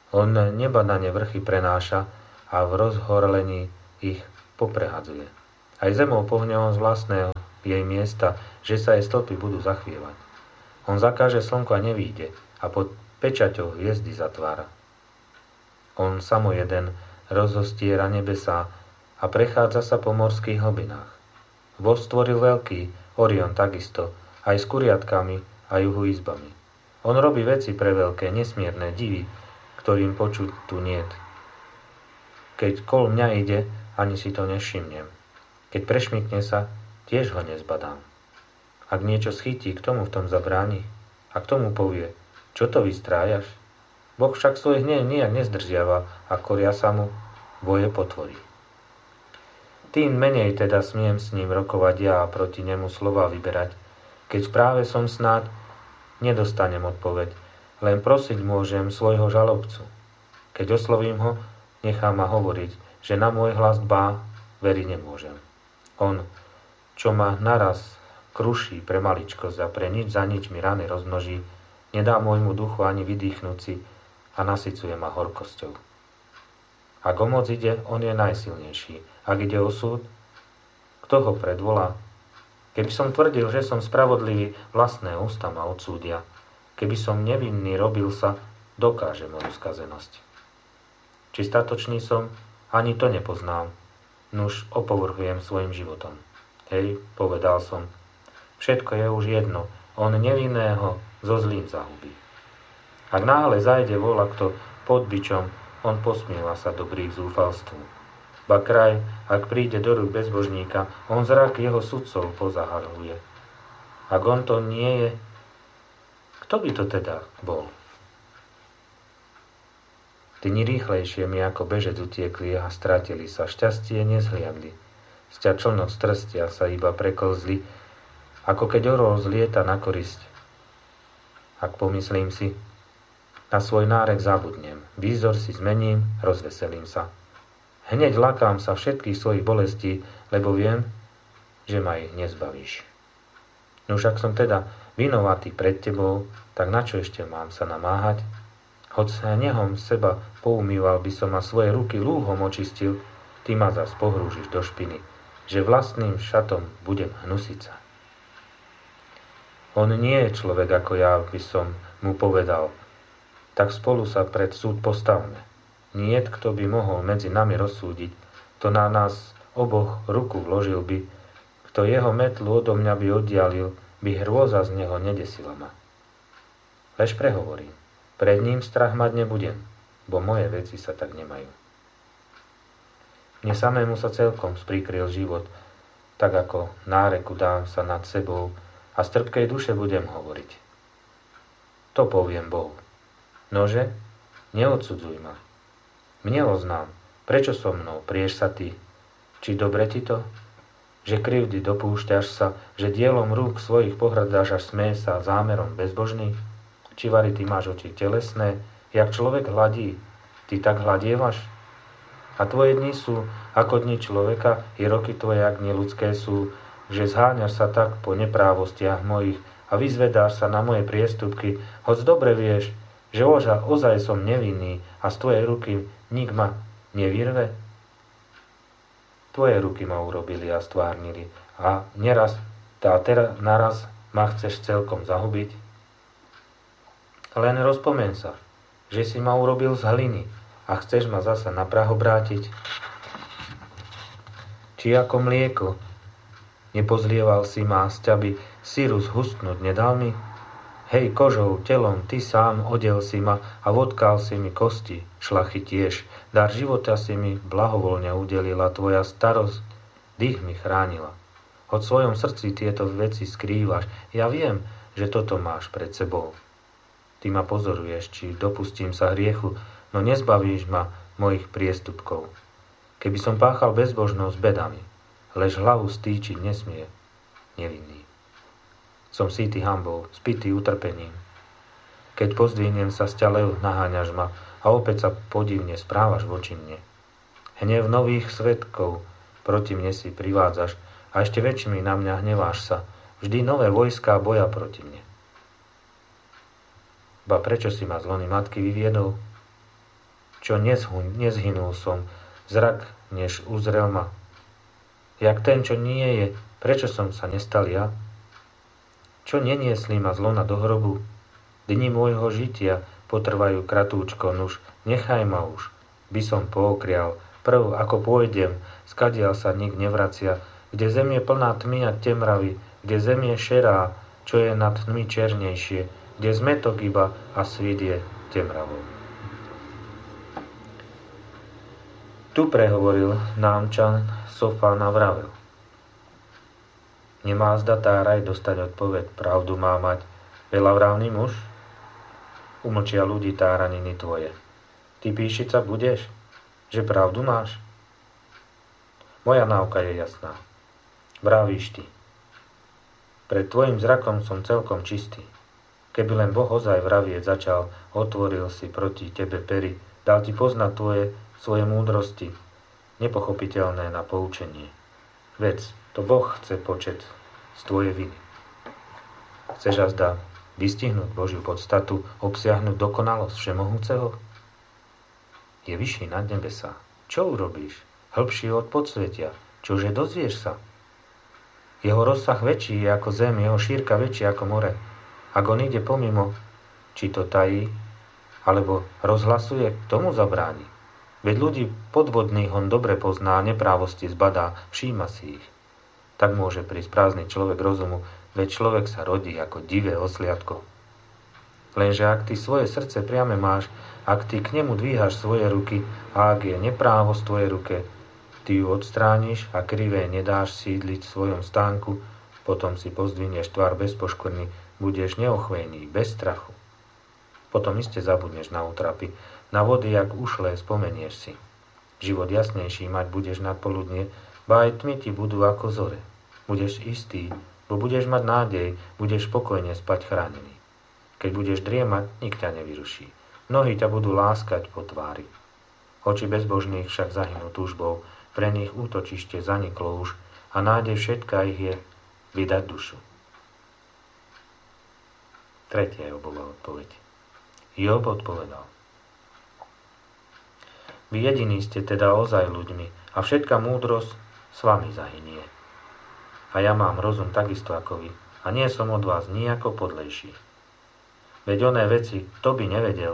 On nebadane vrchy prenáša a v rozhorlení ich poprehadzuje. Aj zemou pohne on z vlastného jej miesta, že sa jej stĺpy budú zachvievať. On zakáže slnko a nevyjde a pod pečaťou hviezdy zatvára. On samo jeden rozostiera nebesá a prechádza sa po morských hlbinách. Boh stvoril veľký, Orion takisto, aj s kuriatkami a juhuizbami. On robí veci pre veľké, nesmierne divy, ktorým počuť tu niet. Keď kol mňa ide, ani si to nevšimnem. Keď prešmykne sa, tiež ho nezbadám. Ak niečo schytí, k tomu v tom zabráni. A k tomu povie, čo to vystrájaš? Boh však svoj hnev nijak nezdržiava a koria sa mu boje potvorí. Tým menej teda smiem s ním rokovať ja a proti nemu slova vyberať, keď práve som snáď nedostanem odpoveď, len prosiť môžem svojho žalobcu. Keď oslovím ho, nechá ma hovoriť, že na môj hlas dbá, veriť nemôžem. On, čo ma naraz kruší pre maličkosť a pre nič za nič mi rany rozmnoží, nedá môjmu duchu ani vydýchnuť si a nasycuje ma horkosťou. Ak o moc ide, on je najsilnejší. Ak ide o súd, kto ho predvolá? Keby som tvrdil, že som spravodlivý, vlastné ústa ma odsúdia. Keby som nevinný, robil sa, dokáže moju skazenosť. Či statočný som, ani to nepoznám. Nuž opovrhujem svojim životom. Hej, povedal som, všetko je už jedno, on nevinného so zlým zahubí. Ak náhle zajde vola kto pod bičom, on posmieva sa dobrých zúfalstvu. Ba kraj, ak príde do rúk bezbožníka, on zrak jeho sudcov pozahaluje. Ak on to nie je, kto by to teda bol? Dni rýchlejšie mi ako bežec utiekli a stratili sa, šťastie nezhliadli. Sťa člnok z trstia sa iba preklzli, ako keď orol zlieta na korisť. Ak pomyslím si, na svoj nárek zabudnem, výzor si zmením, rozveselím sa. Hneď lakám sa všetkých svojich bolestí, lebo viem, že ma ich nezbavíš. No už ak som teda vinovatý pred tebou, tak na čo ešte mám sa namáhať? Hoď nehom seba poumýval by som a svoje ruky lúhom očistil, ty ma zas pohrúžiš do špiny, že vlastným šatom budem hnusiť sa. On nie je človek ako ja, by som mu povedal, tak spolu sa pred súd postavme. Niet, kto by mohol medzi nami rozsúdiť, kto na nás oboch ruku vložil by, kto jeho metlu odo mňa by oddialil, by hrôza z neho nedesila ma. Lež prehovorím, pred ním strach mať nebudem, bo moje veci sa tak nemajú. Mne samému sa celkom spríkryl život, tak ako náreku dám sa nad sebou a z trpkej duše budem hovoriť. To poviem Bohu. Nože, neodsudzuj ma. Mne oznám, prečo so mnou prieš sa ty? Či dobre ti to? Že krivdy dopúšťaš sa, že dielom rúk svojich pohrdáš až smeje sa zámerom bezbožný? Či vari ty máš oči telesné, jak človek hladí, ty tak hladievaš? A tvoje dni sú ako dni človeka, i roky tvoje, ak neľudské sú, že zháňaš sa tak po neprávostiach mojich a vyzvedáš sa na moje priestupky, hoď dobre vieš, že ozaj som nevinný a z tvojej ruky nik ma nevyrve? Tvoje ruky ma urobili a stvárnili a naraz ma chceš celkom zahubiť? Len rozpomeň sa, že si ma urobil z hliny a chceš ma zasa na prah obrátiť. Či ako mlieko nepozlieval si ma z ťaby, syru zhustnúť nedal mi? Hej, kožou, telom, ty sám odel si ma a vodkal si mi kosti, šlachy tiež. Dar života si mi blahovoľne udelila, tvoja starosť, dých mi chránila. Hoď v svojom srdci tieto veci skrývaš, ja viem, že toto máš pred sebou. Ty ma pozoruješ, či dopustím sa hriechu, no nezbavíš ma mojich priestupkov. Keby som páchal bezbožnosť bedami, lež hlavu stýčiť nesmie nevinný. Som sýty hanbou, spitý utrpením. Keď pozdvihnem sa z ťa, naháňaš ma a opäť sa podivne správaš voči mne. Hnev nových svedkov proti mne si privádzaš a ešte väčšími na mňa hneváš sa. Vždy nové vojská boja proti mne. Ba prečo si ma z lony matky vyviedol? čo nezhynul som, zrak, než uzrel ma. Jak ten, čo nie je, prečo som sa nestal ja? Čo neniesli ma zlona do hrobu? Dni môjho žitia potrvajú kratúčko, nuž, nechaj ma už, by som pookrial. Prv, ako pôjdem, skadiaľ sa nik nevracia, kde zem je plná tmy a temravy, kde zem je šerá, čo je nad tmy černejšie, kde zmetok iba a svit je temravou. Tu prehovoril námčan Sofán a vravel. Nemá zda Táraj dostať odpoveď, pravdu má mať veľavravný muž? Umlčia ľudí táraniny tvoje. Ty píšica budeš, že pravdu máš? Moja náuka je jasná. Vravíš ty. Pred tvojim zrakom som celkom čistý. Keby len Boh ozaj vravieť začal, otvoril si proti tebe pery, dal ti poznať svoje múdrosti, nepochopiteľné na poučenie. Vec, to Boh chce počet z tvojej viny. Chceš azda vystihnúť Božiu podstatu, obsiahnuť dokonalosť Všemohúceho? Je vyšší nad nebesá. Čo urobíš? Hĺbší od podsvetia. Čože dozvieš sa? Jeho rozsah väčší je ako zem, jeho šírka väčšia ako more. Ak on ide pomimo, či to tají, alebo rozhlasuje, tomu zabráni. Veď ľudí podvodných on dobre pozná, neprávosti zbadá, všíma si ich. Tak môže prísť prázdny človek rozumu, veď človek sa rodí ako divé osliadko. Lenže ak ty svoje srdce priame máš, ak ty k nemu dvíhaš svoje ruky a ak je neprávosť v tvojej ruke, ty ju odstrániš a krivé nedáš sídliť v svojom stánku, potom si pozdvinieš tvár bez poškvrny, budeš neochvejný, bez strachu. Potom iste zabudneš na útrapy, na vody, jak ušlé, spomenieš si. Život jasnejší mať budeš nad poludnie, ba aj tmy ti budú ako zore. Budeš istý, bo budeš mať nádej, budeš spokojne spať chránený. Keď budeš driemať, nik ťa nevyruší. Nohy ťa budú láskať po tvári. Oči bezbožných však zahynú túžbou, pre nich útočište zaniklo už a nádej všetká ich je vydať dušu. Tretia Jobova odpoveď. Job odpovedal. Vy jediní ste teda ozaj ľuďmi a všetká múdrosť s vami zahynie. A ja mám rozum takisto ako vy a nie som od vás nijako podlejší. Veď oné veci, kto by nevedel?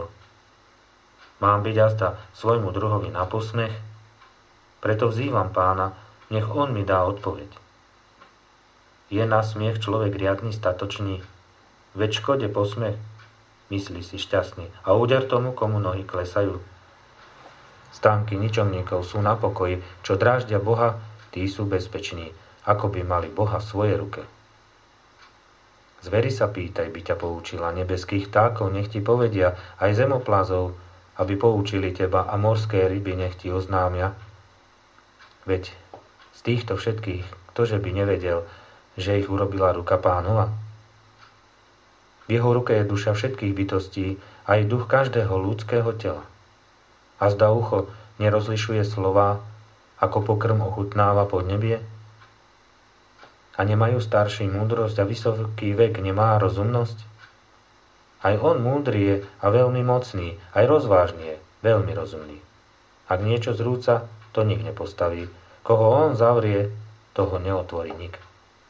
Mám byť azda svojmu druhovi na posmech? Preto vzývam Pána, nech on mi dá odpoveď. Je na smiech človek riadny, statočný? Veď škode posmech, myslí si šťastný, a úder tomu, komu nohy klesajú. Stánky ničomníkov sú na pokoji, čo dráždia Boha, tí sú bezpeční, ako by mali Boha v svojej ruke. Zveri sa pýtaj, by ťa poučila, nebeských vtákov nech ti povedia, aj zemoplazov, aby poučili teba, a morské ryby nech ti oznámia. Veď z týchto všetkých, ktože by nevedel, že ich urobila ruka Pánova? V jeho ruke je duša všetkých bytostí, aj duch každého ľudského tela. A zda ucho nerozlišuje slová, ako pokrm ochutnáva podnebie? A nemajú starší múdrosť a vysoký vek nemá rozumnosť? Aj on múdry je a veľmi mocný, aj rozvážny je, veľmi rozumný. Ak niečo zrúca, to nik nepostaví. Koho on zavrie, toho neotvorí nik.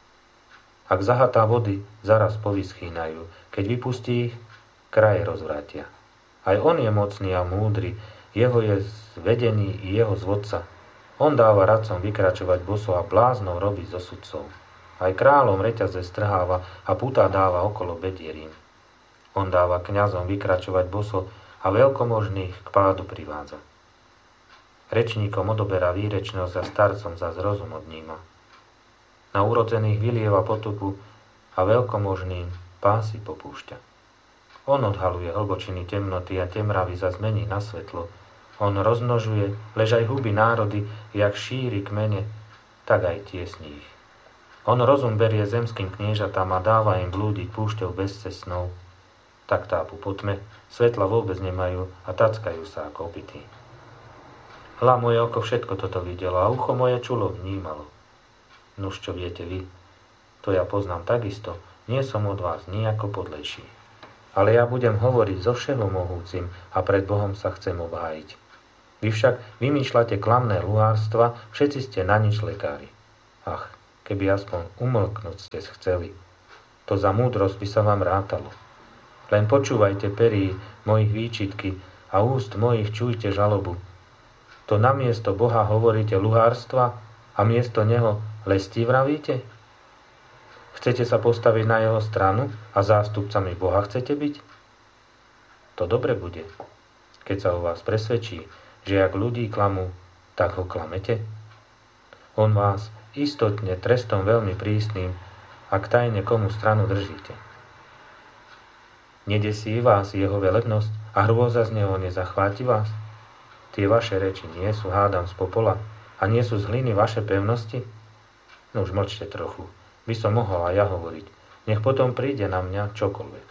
Ak zahatá vody, zaraz povyschýnajú. Keď vypustí ich, kraje rozvrátia. Aj on je mocný a múdry, jeho je zvedený i jeho zvodca. On dáva radcom vykračovať boso a bláznou robí zo sudcov. Aj kráľom reťaze strháva a putá dáva okolo bedierín. On dáva kňazom vykračovať boso a veľkomožných k pádu privádza. Rečníkom odoberá výrečnosť a starcom zas rozum odníma. Na urodzených vylieva potupu a veľkomožným pásy popúšťa. On odhaluje hlbočiny temnoty a temravy zas mení na svetlo. On rozmnožuje, lež aj huby národy, jak šíri kmene, tak aj tiesní ich. On rozum berie zemským kniežatám a dáva im blúdiť púšťou bezcestnou. Tak tápu po tme, svetla vôbec nemajú a tackajú sa ako opití. Hľa moje oko všetko toto videlo a ucho moje čulo vnímalo. Nuž čo viete vy, to ja poznám takisto, nie som od vás nijako podlejší. Ale ja budem hovoriť so Všehomohúcim a pred Bohom sa chcem obhájiť. Vy však vymýšľate klamné luhárstva, všetci ste na nič lekári. Ach, keby aspoň umlknúť ste chceli. To za múdrosť by sa vám rátalo. Len počúvajte perí mojich výčitky a úst mojich čujte žalobu. To namiesto Boha hovoríte luhárstva a miesto neho lesti vravíte? Chcete sa postaviť na jeho stranu a zástupcami Boha chcete byť? To dobre bude, keď sa o vás presvedčí, že ak ľudí klamú, tak ho klamete. On vás istotne trestom veľmi prísnym, ak tajne komu stranu držíte. Nedesí vás jeho velebnosť a hrôza z neho nezachváti vás? Tie vaše reči nie sú hádam z popola a nie sú z hliny vaše pevnosti? No už mlčte trochu, by som mohol aj ja hovoriť. Nech potom príde na mňa čokoľvek.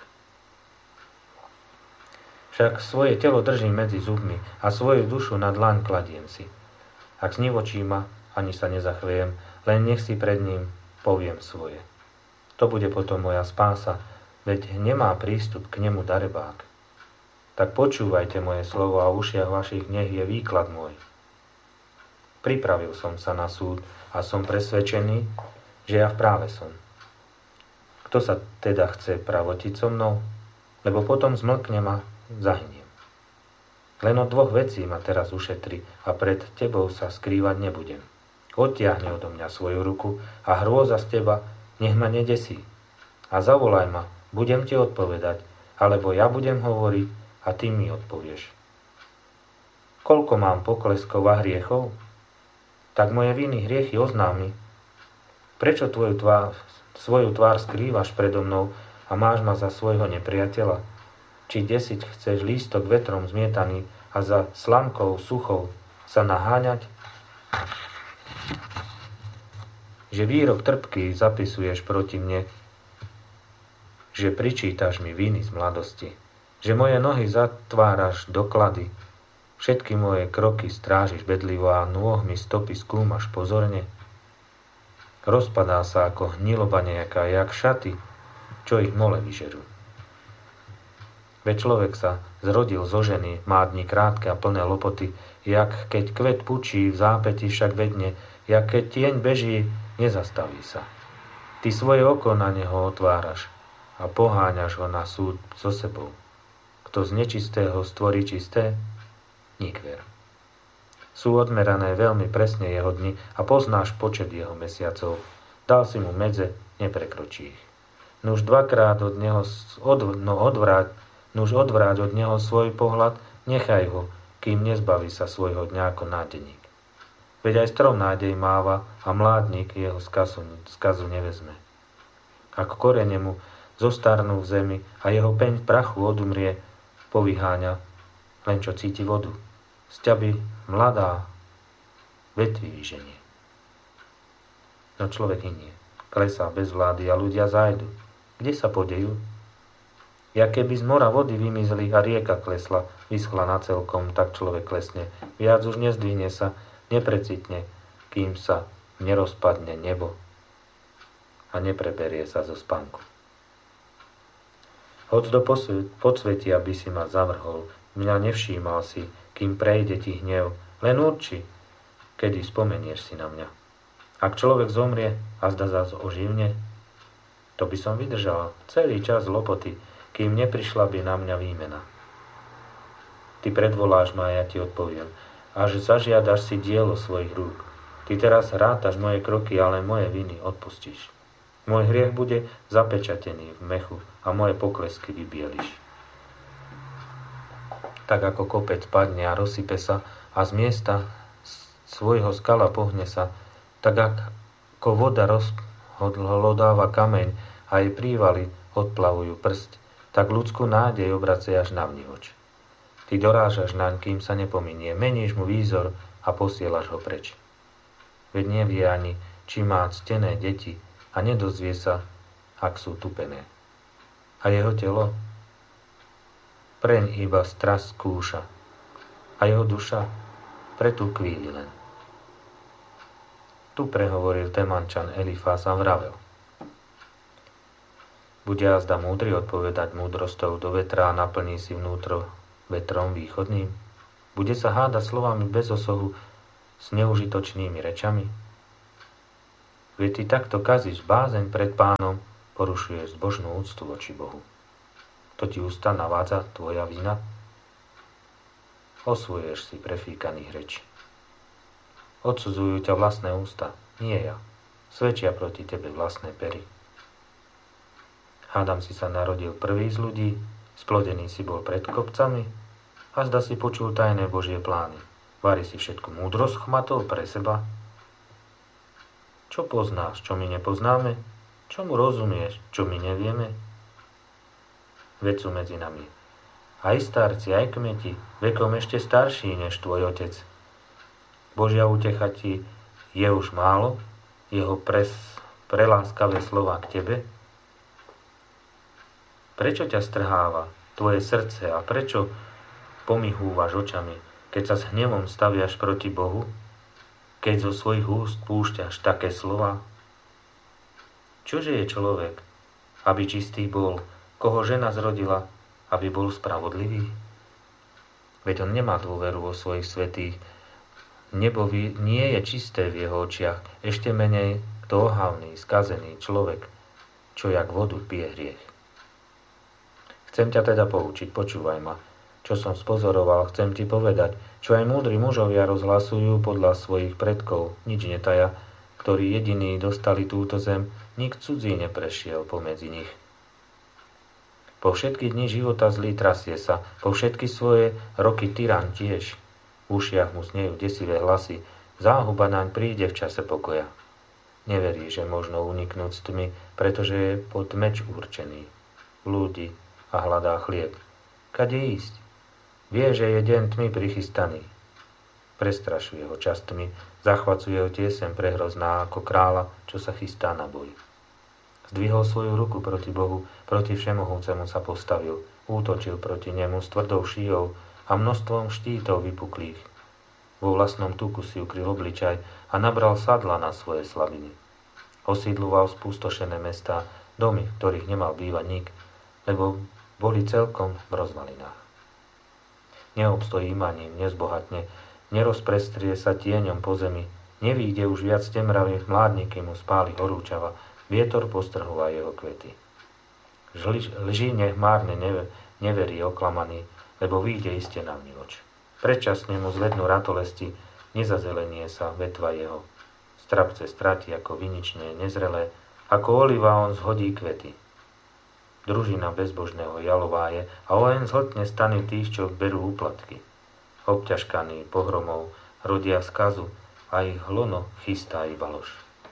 Však svoje telo držím medzi zubmi a svoju dušu na dlaň kladiem si. Ak snivočíma, ani sa nezachviejem, len nech si pred ním poviem svoje. To bude potom moja spása, veď nemá prístup k nemu darebák. Tak počúvajte moje slovo a v ušiach vašich nech je výklad môj. Pripravil som sa na súd a som presvedčený, že ja v práve som. Kto sa teda chce pravotiť so mnou? Lebo potom zmlknem a zahyniem. Len od dvoch vecí ma teraz ušetri a pred tebou sa skrývať nebudem. Odtiahni odo mňa svoju ruku a hrôza z teba nech ma nedesí. A zavolaj ma, budem ti odpovedať, alebo ja budem hovoriť a ty mi odpovieš. Koľko mám pokleskov a hriechov? Tak moje viny hriechy oznámi. Prečo svoju tvár skrývaš predo mnou a máš ma za svojho nepriateľa? Či desiť chceš lístok vetrom zmietaný a za slamkou suchou sa naháňať? Že výrok trpký zapisuješ proti mne, že pričítaš mi viny z mladosti, že moje nohy zatváraš doklady, všetky moje kroky strážiš bedlivo a nôh mi stopy skúmaš pozorne. Rozpadá sa ako hniloba nejaká, jak šaty, čo ich mole vyžerú. Veď človek sa zrodil zo ženy, má dni krátke a plné lopoty, jak keď kvet pučí, v zápäti však vedne, jak keď tieň beží, nezastaví sa. Ty svoje oko na neho otváraš a poháňaš ho na súd so sebou. Kto z nečistého stvorí čisté? Nikver. Sú odmerané veľmi presne jeho dni a poznáš počet jeho mesiacov. Dal si mu medze, neprekročí ich. Nuž dvakrát od neho odvráť od neho svoj pohľad, nechaj ho, kým nezbaví sa svojho dňa ako nádeník. Veď aj strom nádej máva a mládnik jeho skazu nevezme. Ak korene mu zostarnú v zemi a jeho peň v prachu odumrie, povyháňa, len čo cíti vodu. Z ťaby mladá vetvy vyženie. No človek inie, klesá bez vlády a ľudia zájdu. Kde sa podejú? Ja keby z mora vody vymizli a rieka klesla, vyschla na celkom, tak človek klesne. Viac už nezdvihne sa, neprecitne, kým sa nerozpadne nebo a nepreberie sa zo spánku. Hoď do podsvetia by si ma zavrhol, mňa nevšímal si, kým prejde ti hnev, len urči, kedy spomenieš si na mňa. Ak človek zomrie a zda zás oživne, to by som vydržal celý čas lopoty, kým neprišla by na mňa výmena. Ty predvoláš ma a ja ti odpoviem, až zažiadaš si dielo svojich rúk. Ty teraz rátaš moje kroky, ale moje viny odpustíš. Môj hriech bude zapečatený v mechu a moje poklesky vybieliš. Tak ako kopec padne a rozsype sa a z miesta svojho skala pohne sa, tak ako voda rozhlodáva kameň a jej prívaly odplavujú prst, tak ľudskú nádej obraciaš na vnívoč. Ty dorážaš naň, kým sa nepominie, meníš mu výzor a posielaš ho preč. Veď nevie ani, či má ctené deti a nedozvie sa, ak sú tupené. A jeho telo? Preň iba strast skúša a jeho duša pre tú chvíli len. Tu prehovoril Temančan Elifás a vravel. Bude jazda múdry odpovedať múdrostou do vetra a naplní si vnútro vetrom východným? Bude sa hádať slovami bez osohu s neužitočnými rečami? Veď ty takto kazíš bázeň pred Pánom, porušuješ zbožnú úctu voči Bohu. To ti ústa navádza tvoja vina? Osvojuješ si prefíkaných rečí. Odsudzujú ťa vlastné ústa, nie ja. Svedčia proti tebe vlastné pery. Hádam si sa narodil prvý z ľudí, splodený si bol pred kopcami, a zda si počul tajné Božie plány. Vari si všetku múdrosť chmatol pre seba. Čo poznáš, čo my nepoznáme? Čomu rozumieš, čo my nevieme? Veď sú medzi nami aj starci, aj kmeti, vekom ešte starší než tvoj otec. Božia útecha ti je už málo, jeho preláskavé slova k tebe? Prečo ťa strháva tvoje srdce a prečo pomihúvaš očami, keď sa s hnevom staviaš proti Bohu, keď zo svojich úst púšťaš také slova? Čože je človek, aby čistý bol, koho žena zrodila, aby bol spravodlivý? Veď on nemá dôveru vo svojich svätých, nebo nie je čisté v jeho očiach, ešte menej kto ohavný, skazený človek, čo jak vodu pije hriech. Chcem ťa teda poučiť, počúvaj ma. Čo som spozoroval, chcem ti povedať, čo aj múdri mužovia rozhlasujú podľa svojich predkov, nič netaja, ktorí jediní dostali túto zem, nik cudzí neprešiel pomedzi nich. Po všetky dni života zlý trasie sa, po všetky svoje roky tyran tiež. V ušiach mu znejú desivé hlasy, záhuba naň príde v čase pokoja. Neverí, že možno uniknúť z tmy, pretože je pod meč určený. Blúdi a hľadá chlieb. Kade ísť? Vie, že je deň tmy prichystaný. Prestrašuje ho čas tmy, zachvacuje ho tiesem prehrozná ako kráľa, čo sa chystá na boj. Zdvihol svoju ruku proti Bohu, proti Všemohúcemu sa postavil, útočil proti nemu s tvrdou šíjou a množstvom štítov vypuklých. Vo vlastnom tuku si ukryl obličaj a nabral sadla na svoje slabiny. Osídľoval spustošené mestá, domy, v ktorých nemal bývať nik, lebo boli celkom v rozvalinách. Neobstojí imaním, nezbohatne, nerozprestrie sa tieňom po zemi, nevíde už viac temravých mládniky mu spáli horúčava, vietor postrhúva jeho kvety. Lži nech márne neverí oklamaný, lebo vyjde iste na vnívoč. Predčasne mu zvednú ratolesti, nezazelenie sa vetva jeho. Strapce stratí ako vinične nezrelé, ako oliva on zhodí kvety. Družina bezbožného jalováje a oheň zhltne stany tých, čo berú úplatky. Obťažkaní pohromov rodia skazu a ich hlono chystá iba lož.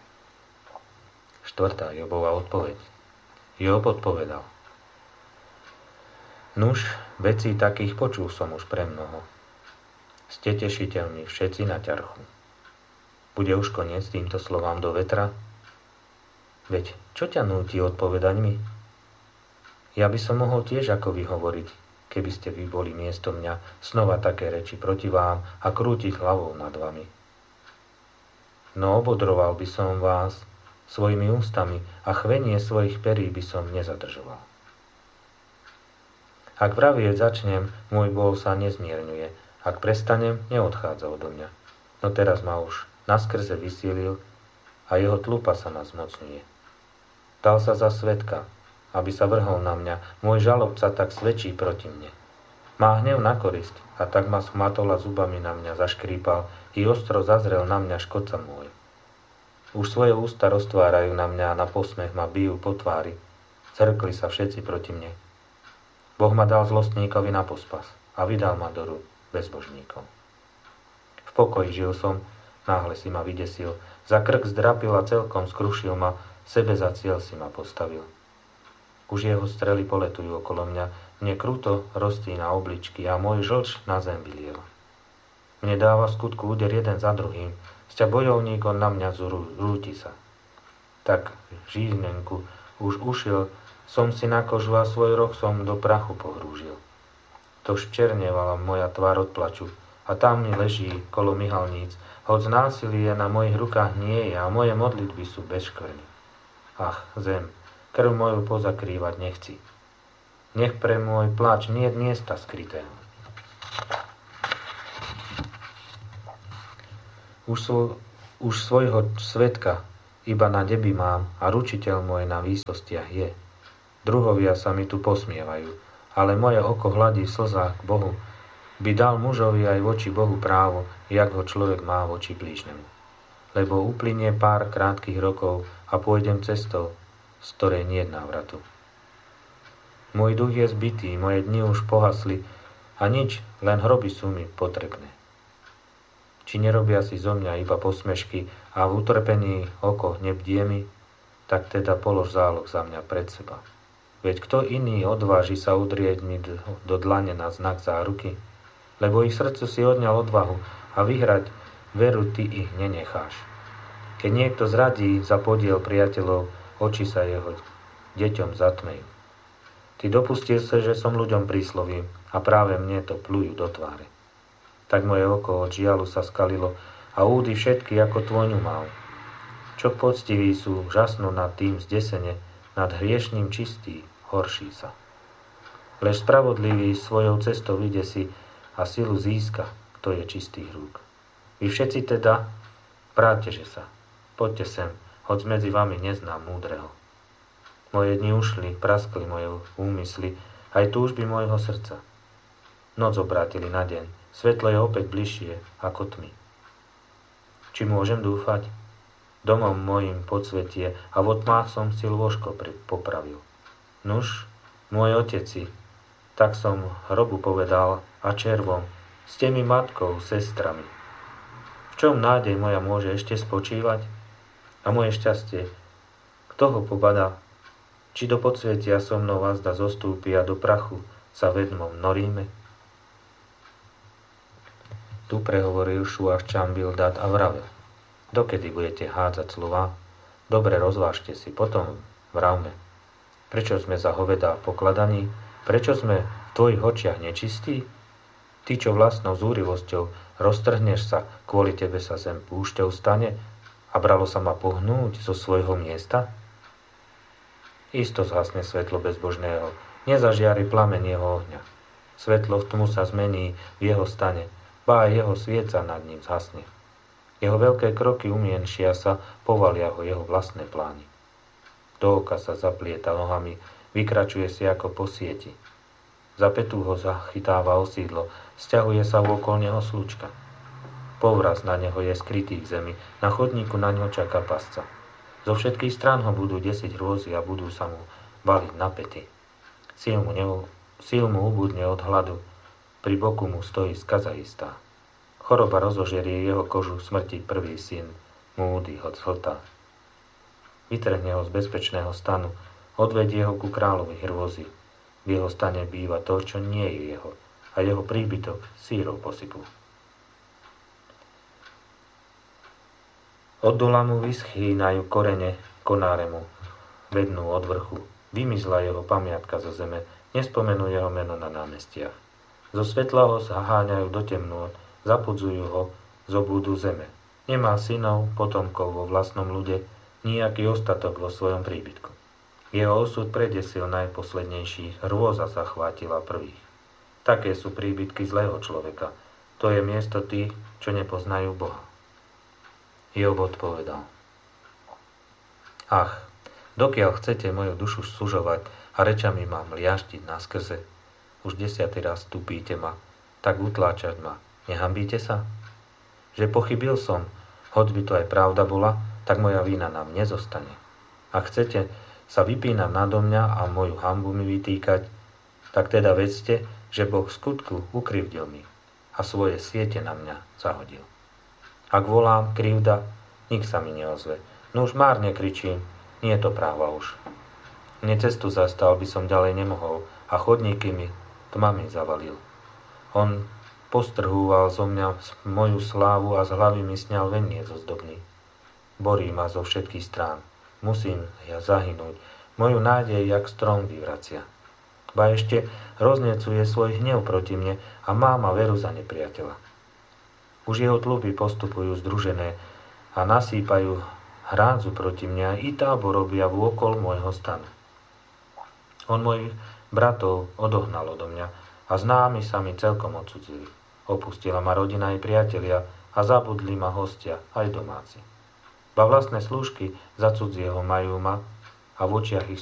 4. Jobova odpoveď. Job odpovedal. Nuž, vecí takých počul som už premnoho. Ste tešiteľní všetci na ťarchu. Bude už koniec týmto slovám do vetra? Veď, čo ťa núti odpovedať mi? Ja by som mohol tiež ako vy hovoriť, keby ste vy boli miesto mňa, znova také reči proti vám a krútiť hlavou nad vami. No obodroval by som vás svojimi ústami a chvenie svojich perí by som nezadržoval. Ak vravieť začnem, môj bôl sa nezmierňuje, ak prestanem, neodchádza odo mňa. No teraz ma už naskrze vysielil a jeho tlupa sa ma zmocňuje. Dal sa za svedka, aby sa vrhol na mňa, môj žalobca tak svedčí proti mne. Má hnev na korisť a tak ma schmatol a zubami na mňa zaškrípal i ostro zazrel na mňa škodca môj. Už svoje ústa roztvárajú na mňa a na posmech ma bijú po tvári. Zhrkli sa všetci proti mne. Boh ma dal zlostníkovi na pospas a vydal ma do rúk bezbožníkov. V pokoji žil som, náhle si ma vydesil, za krk zdrapil a celkom skrušil ma, sebe za cieľ si ma postavil. Už jeho strely poletujú okolo mňa, mne kruto roztína obličky a môj žlč na zem vylieva. Mne dáva v skutku úder jeden za druhým, sťa bojovník on na mňa zrúti sa. Tak žíhnenku už ušiel, som si na kožu a svoj roh som do prachu pohrúžil. To ščernevala moja tvár od plaču a tam mi leží kolo myhalníc, hoď násilie na mojich rukách nie je a moje modlitby sú bez škvrny. Ach, zem, krv moju pozakrývať nechci. Nech pre môj pláč nie je miesta skrytého. Už svojho svedka iba na nebi mám a ručiteľ môj na výsostiach je. Druhovia sa mi tu posmievajú, ale moje oko hladí v slzách k Bohu, by dal mužovi aj voči Bohu právo, jak ho človek má voči blížnemu. Lebo uplynie pár krátkych rokov a pôjdem cestou, z ktorej nie je návratu. Môj duch je zbitý, moje dni už pohasli a nič, len hroby sú mi potrebné. Či nerobia si zo mňa iba posmešky a v utrpení oko nebdie mi, tak teda polož záloh za mňa pred seba. Veď kto iný odváži sa udrieť mi do dlane na znak záruky? Lebo ich srdcu si odňal odvahu a vyhrať veru ty ich nenecháš. Keď niekto zradí za podiel priateľov, oči sa jeho deťom zatmejú. Ty dopustil sa, že som ľuďom príslovím a práve mne to plujú do tváre. Tak moje oko od žialu sa skalilo a údy všetky ako tvoňu mal. Čo poctiví sú, žasnú nad tým zdesene, nad hriešným čistý, horší sa. Lež spravodlivý svojou cestou ide si a silu získa, kto je čistých rúk. Vy všetci teda, vráťte sa, poďte sem, hoď medzi vami neznám múdreho. Moje dni ušli, praskli moje úmysly, aj túžby môjho srdca. Noc obrátili na deň, svetlo je opäť bližšie ako tmy. Či môžem dúfať? Domom mojim podsvetie a v otmách som si lôžko popravil. Nuž, môj oteci, tak som hrobu povedal a červom, ste mi matkou, sestrami. V čom nádej moja môže ešte spočívať? A moje šťastie, kto ho pobadá? Či do podsvetia so mnou vazda zostúpi a do prachu sa vedmom noríme? Tu prehovoril Šuach Čambildat a vravel. Dokedy budete hádzať slova? Dobre rozvážte si, potom vravme. Prečo sme za hovedá pokladaní? Prečo sme v tvojich očiach nečistí? Ty, čo vlastnou zúrivosťou roztrhneš sa, kvôli tebe sa zem púšťou stane a bralo sa ma pohnúť zo svojho miesta? Isto zhasne svetlo bezbožného, nezažiari plameň jeho ohňa. Svetlo v tmu sa zmení v jeho stane, ba aj jeho svieca nad ním zhasne. Jeho veľké kroky umienšia sa, povalia ho jeho vlastné plány. Do oka sa zaplieta nohami, vykračuje si ako po sieti. Za petu ho zachytáva osídlo, sťahuje sa vôkol neho slučka. Povraz na neho je skrytý v zemi, na chodníku na ňo čaká pasca. Zo všetkých strán ho budú desiť hrôzy a budú sa mu baliť na pety. Síl mu ubudne od hladu, pri boku mu stojí skaza istá. Choroba rozožerie jeho kožu, smrti prvý syn, múdy ho zhltá. Vytrhne ho z bezpečného stanu, odvedie ho ku kráľovi hrôzy. V jeho stane býva to, čo nie je jeho, a jeho príbytok sírov posypú. Od dola mu vyschýnajú korene, konáre mu vednú od vrchu. Vymizla jeho pamiatka zo zeme, nespomenú jeho meno na námestiach. Zo svetla ho zaháňajú do temnôt, zapudzujú ho z obúdu zeme. Nemá synov, potomkov vo vlastnom ľude, nijaký ostatok vo svojom príbytku. Jeho osud predesil najposlednejších, hrôza zachvátila prvých. Také sú príbytky zlého človeka. To je miesto tých, čo nepoznajú Boha. Job odpovedal. Ach, dokiaľ chcete moju dušu sužovať a rečami ma mliaštiť naskrze, už 10. raz tupíte ma, tak utláčať ma, nehambíte sa? Že pochybil som, hoď by to aj pravda bola, tak moja vina nám nezostane. Ak chcete sa vypínať nado mňa a moju hanbu mi vytýkať, tak teda vedzte, že Boh v skutku ukrivdil mi a svoje siete na mňa zahodil. Ak volám krivda, nik sa mi neozve. No už márne kričím, nie je to práva už. Mne cestu zastal, by som ďalej nemohol a chodníky mi tmami zavalil. On postrhúval zo mňa moju slávu a z hlavy mi sňal veniec ozdobný. Borí ma zo všetkých strán. Musím ja zahynúť. Moju nádej jak strom vyvracia. Ba ešte roznecuje svoj hnev proti mne a má ma veru za nepriateľa. Už jeho tluby postupujú združené a nasýpajú hrádzu proti mňa i tábor robia vôkol môjho stanu. On mojich bratov odohnal odo mňa a známi sa mi celkom odsudzili. Opustila ma rodina i priatelia a a zabudli ma hostia, aj domáci. Ba vlastné slúžky za cudzieho majú ma a v očiach ich